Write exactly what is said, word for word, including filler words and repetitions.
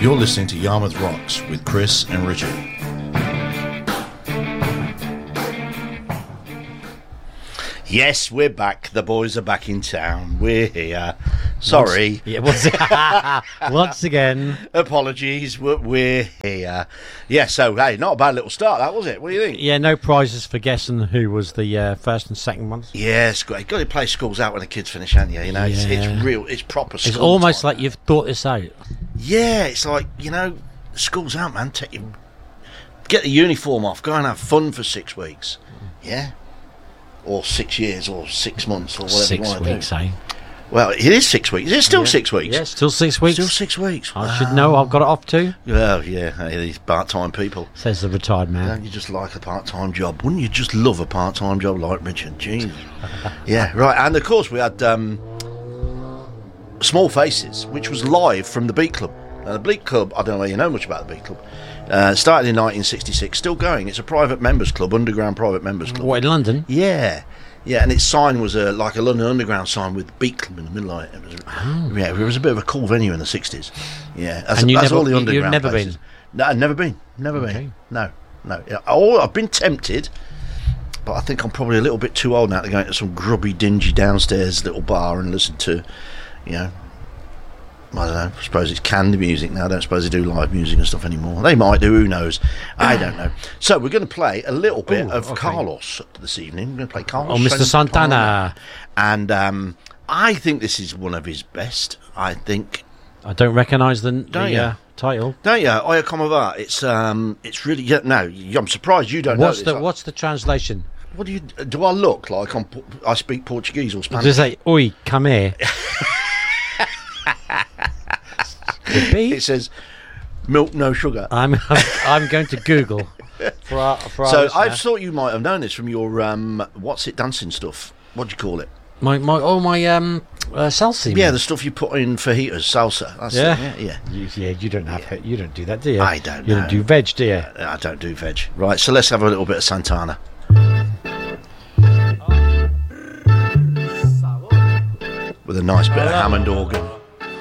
You're listening to Yarmouth Rocks with Chris and Richard. Yes, we're back. The boys are back in town. We're here. Sorry. Once, yeah, once, once again. Apologies. We're, we're here. Yeah, so, hey, not a bad little start, that, was it? What do you think? Yeah, no prizes for guessing who was the uh, first and second ones. Yeah, it's great. You've got to play schools out when the kids finish, haven't you? You know, it's, Yeah. it's real, it's proper school It's almost time, like man. you've thought this out. Yeah, it's like, you know, school's out, man. Take your, get the uniform off. Go and have fun for six weeks. Yeah? Or six years, or six months, or whatever you Six want weeks, to do. eh? Well, it is six weeks. Is it still Yeah. six weeks? Yeah, still six weeks. Still six weeks. I should know. I've got it off too, Well, yeah, hey, these part-time people. says the retired man. Don't you just like a part-time job? Wouldn't you just love a part-time job like Richard? Jeez. Yeah, right. And of course, we had um, Small Faces, which was live from the Beat Club. Now, the Beat Club, I don't know whether you know much about the Beat Club. Uh, started in nineteen sixty-six, still going. It's a private members club, underground private members club. What, in London? Yeah. Yeah, and its sign was a, like a London Underground sign with Beat Club in the middle of it. It was, Oh. Yeah, it was a bit of a cool venue in the sixties. Yeah, that's, And you that's never- all the you- underground you've never places. been? No, I've never been. Never Okay. been. No, no. Yeah, oh, I've been tempted, but I think I'm probably a little bit too old now to go into some grubby, dingy downstairs little bar and listen to, you know, I don't know, I suppose it's canned music now. I don't suppose they do live music and stuff anymore. They might do, who knows? I don't know. So we're going to play a little bit Ooh, of okay. Carlos this evening. We're going to play Carlos. Oh, Mister Santana. And um, I think this is one of his best. I think, I don't recognise the, Don't the you? uh, title. don't you? Oya Como Va. It's um, it's really yeah, no. I'm surprised you don't What's know the this. What's the translation? What do you do? I look like I'm, I speak Portuguese or Spanish? Does it say, "Oi, come here"? Could be. It says milk, no sugar. I'm, I'm I'm going to Google for our for our So listener. I thought you might have known this from your um, what's it dancing stuff. What do you call it? my my oh my um uh, salsa. Yeah, the stuff you put in fajitas, salsa. That's Yeah. it. yeah, yeah. You, yeah, you don't have it. You don't do that, do you? I don't You know. don't do veg, do you? I don't do veg. Right, so let's have a little bit of Santana. With a nice bit of Hammond organ.